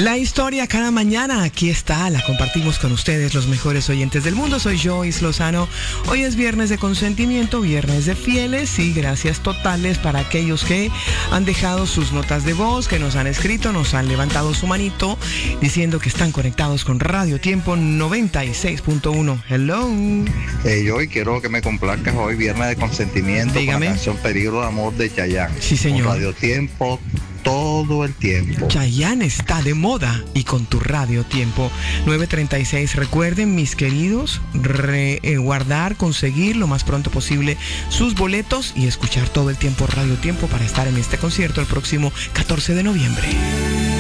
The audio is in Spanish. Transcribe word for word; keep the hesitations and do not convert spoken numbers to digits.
La historia cada mañana, aquí está, la compartimos con ustedes, los mejores oyentes del mundo. Soy Joyce Lozano. Hoy es viernes de consentimiento, viernes de fieles y gracias totales para aquellos que han dejado sus notas de voz, que nos han escrito, nos han levantado su manito diciendo que están conectados con Radio Tiempo noventa y seis punto uno. Hello. Hey, Joy, quiero que me complazcas hoy, viernes de consentimiento. Dígame. Con la canción Peligro de Amor de Chayanne. Sí, señor. Con Radio Tiempo todo el tiempo. Chayanne está de moda y con tu Radio Tiempo nueve treinta y seis. Recuerden, mis queridos, re, eh, guardar, conseguir lo más pronto posible sus boletos y escuchar todo el tiempo Radio Tiempo para estar en este concierto el próximo catorce de noviembre.